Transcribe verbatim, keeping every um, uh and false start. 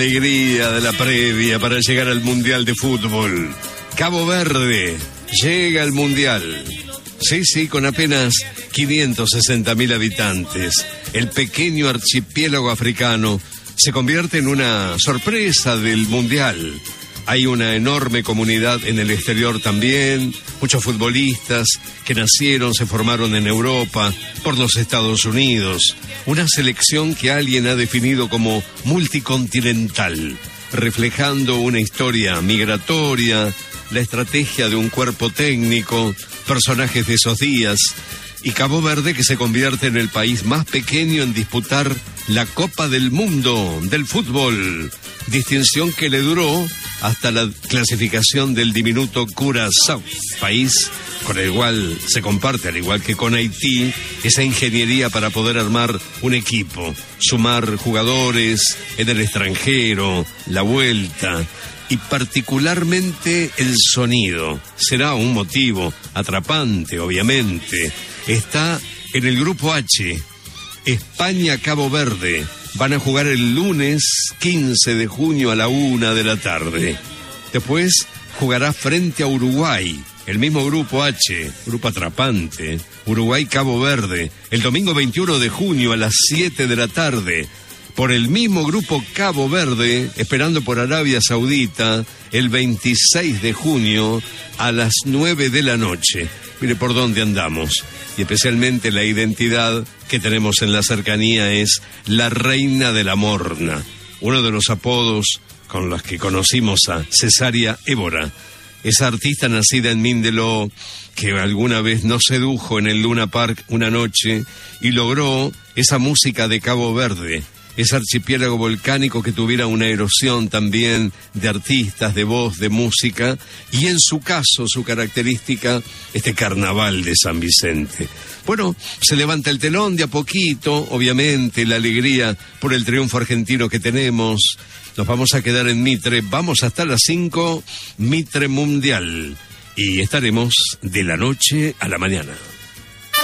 Alegría de la previa para llegar al Mundial de Fútbol. Cabo Verde llega al Mundial. Sí, sí, con apenas quinientos sesenta mil habitantes. El pequeño archipiélago africano se convierte en una sorpresa del Mundial. Hay una enorme comunidad en el exterior también, muchos futbolistas que nacieron, se formaron en Europa, por los Estados Unidos. Una selección que alguien ha definido como multicontinental, reflejando una historia migratoria, la estrategia de un cuerpo técnico, personajes de esos días, y Cabo Verde que se convierte en el país más pequeño en disputar la Copa del Mundo del fútbol, distinción que le duró hasta la clasificación del diminuto Curazao, país con el cual se comparte, al igual que con Haití, esa ingeniería para poder armar un equipo, sumar jugadores en el extranjero, la vuelta, y particularmente el sonido. Será un motivo atrapante, obviamente. Está en el grupo H, España-Cabo Verde. Van a jugar el lunes quince de junio a la una de la tarde. Después jugará frente a Uruguay, el mismo grupo H, grupo atrapante, Uruguay-Cabo Verde, el domingo veintiuno de junio a las siete de la tarde. Por el mismo grupo Cabo Verde, esperando por Arabia Saudita, el veintiséis de junio a las nueve de la noche. Mire por dónde andamos. Y especialmente la identidad que tenemos en la cercanía es la Reina de la Morna, uno de los apodos con los que conocimos a Cesárea Évora, esa artista nacida en Mindelo que alguna vez nos sedujo en el Luna Park una noche y logró esa música de Cabo Verde, ese archipiélago volcánico que tuviera una erosión también de artistas, de voz, de música, y en su caso, su característica, este carnaval de San Vicente. Bueno, se levanta el telón de a poquito, obviamente, la alegría por el triunfo argentino que tenemos. Nos vamos a quedar en Mitre, vamos hasta las cinco, Mitre Mundial, y estaremos de la noche a la mañana.